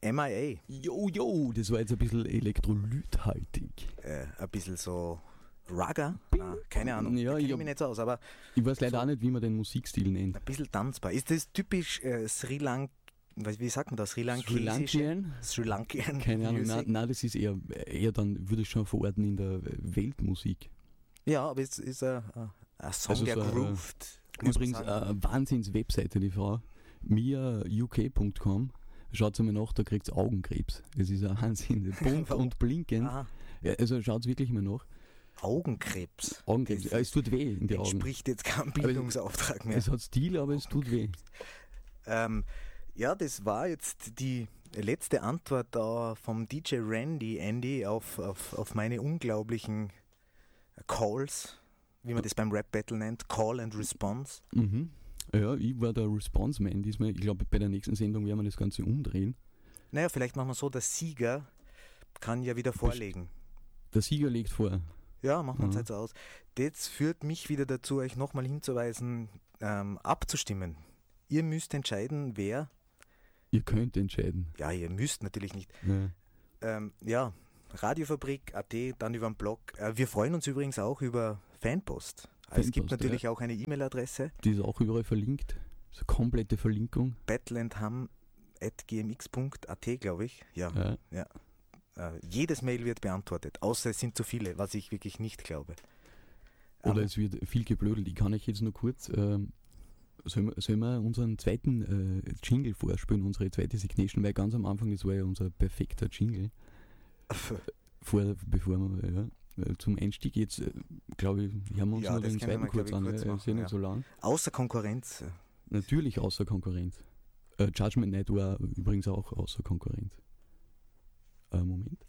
MIA. Jo, das war jetzt ein bisschen elektrolythaltig. Ein bisschen so Ragga? Keine Ahnung, Ja, da kenn ich mich nicht so aus, aber ich weiß leider auch nicht, wie man den Musikstil nennt. ein bisschen tanzbar. Ist das typisch wie sagt man das? Sri Lankian? Sri Lankian. Keine Ahnung, Music? nein, das ist eher dann, würde ich schon verorten in der Weltmusik. Ja, aber es ist ein Song, Also der so, grooved. Übrigens eine Wahnsinns-Webseite, die Frau. miauk.com. Schaut mal nach, da kriegt Augenkrebs. Es ist ein Wahnsinn. Bunt und blinkend. Aha. Ja, also schaut wirklich mal nach. Augenkrebs. Augenkrebs. Ja, es tut weh in die Augen. Entspricht jetzt keinem Bildungsauftrag mehr. Es hat Stil, aber es tut weh. Ja, das war jetzt die letzte Antwort da vom DJ Andy, auf meine unglaublichen Calls, wie man das beim Rap-Battle nennt, Call and Response. Mhm. Ja, ich war der Response-Man diesmal. Ich glaube, bei der nächsten Sendung werden wir das Ganze umdrehen. Naja, vielleicht machen wir so, der Sieger kann ja wieder vorlegen. Der Sieger legt vor. Ja, machen wir uns halt so aus. Das führt mich wieder dazu, euch nochmal hinzuweisen, abzustimmen. Ihr müsst entscheiden, wer... Ihr könnt entscheiden. Ja, ihr müsst natürlich nicht. Ja. Radiofabrik.at, dann über den Blog. Wir freuen uns übrigens auch über Fanpost. Es gibt natürlich auch eine E-Mail-Adresse. Die ist auch überall verlinkt. Das ist eine komplette Verlinkung. battleandham@gmx.at, glaube ich. Ja. Jedes Mail wird beantwortet, außer es sind zu viele, was ich wirklich nicht glaube. Oder es wird viel geblödelt. Ich kann euch jetzt nur kurz... Sollen wir unseren zweiten Jingle vorspielen, unsere zweite Signation, weil ganz am Anfang, das war ja unser perfekter Jingle. Bevor wir zum Einstieg jetzt, glaube ich, hören wir uns noch den zweiten kurz an, ist ja nicht so lang. Außer Konkurrenz. Natürlich außer Konkurrenz. Judgment Night war übrigens auch außer Konkurrenz. Moment.